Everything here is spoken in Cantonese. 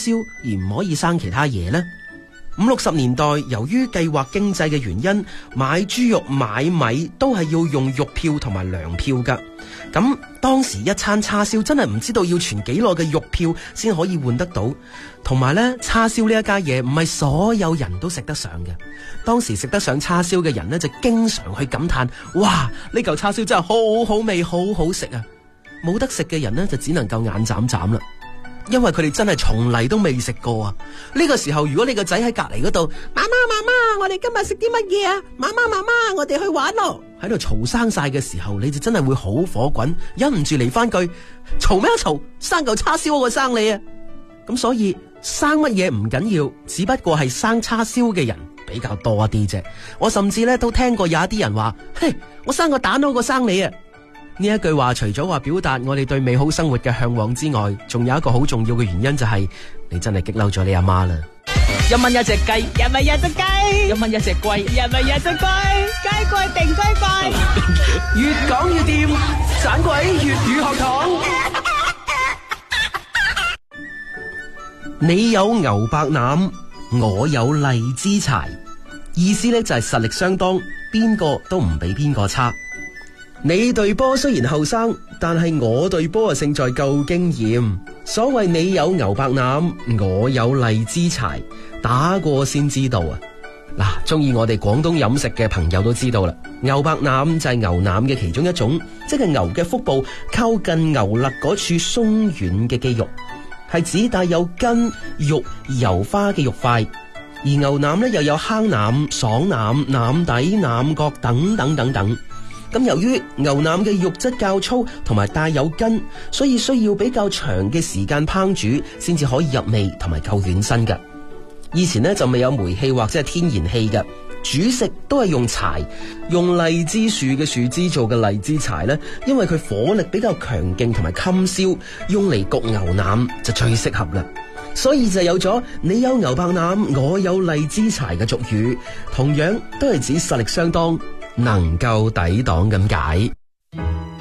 燒而唔可以生其他嘢呢？50-60年代，由於計劃經濟嘅原因，買豬肉買米都係要用肉票同埋糧票噶。咁當時一餐叉燒真係唔知道要存幾耐嘅肉票先可以換得到。同埋呢，叉燒呢一家嘢唔係所有人都食得上嘅。當時食得上叉燒嘅人呢，就經常去感嘆：哇！呢嚿叉燒真係好好味，好好食啊！冇得食嘅人呢，就只能夠眼眨眨啦。因為佢哋真係從嚟都未食過啊！呢個時候，如果你個仔喺隔籬嗰度，媽媽，我哋今日食啲乜嘢啊？媽媽，我哋去玩咯！喺度嘈生晒嘅時候，你就真係會好火滾，忍唔住嚟翻句：嘈咩嘈？生嚿叉燒我生你啊！咁所以生乜嘢唔緊要，只不過係生叉燒嘅人比較多一啲啫。我甚至咧都聽過有一啲人話：嘿，我生個蛋好過生你啊！呢一句話除咗話表達我哋對美好生活嘅向往之外，仲有一個好重要嘅原因，就係你真係激嬲咗你阿媽啦。 1蚊一隻雞，1蚊一隻雞，1蚊一隻龜，1蚊一隻龜，雞貴定雞貴， 越講越掂，盞鬼粵語學堂。你有牛白腩，我有荔枝柴，意思呢就係實力相當，邊個都唔比邊個差。你隊波雖然後生，但係我隊波啊勝在夠經驗。所謂你有牛白腩，我有荔枝柴，打過先知道啊！嗱，中意我哋廣東飲食嘅朋友都知道啦，牛白腩就係牛腩嘅其中一種，即係牛嘅腹部靠近牛肋嗰處鬆軟嘅肌肉，係指帶有筋、肉、油花嘅肉塊。而牛腩呢又有坑腩、爽腩、腩底、腩角等等等等。咁由於牛腩嘅肉質較粗同埋帶有筋，所以需要比較長嘅時間烹煮先至可以入味同埋夠軟身嘅。以前呢就未有煤氣或者係天然氣嘅，煮食都係用柴，用荔枝樹嘅樹枝做嘅荔枝柴呢，因為佢火力比較強勁同埋襟燒，用嚟焗牛腩就最適合啦。所以就有咗你有牛白腩，我有荔枝柴嘅俗語，同樣都係指實力相當，能夠抵擋咁解。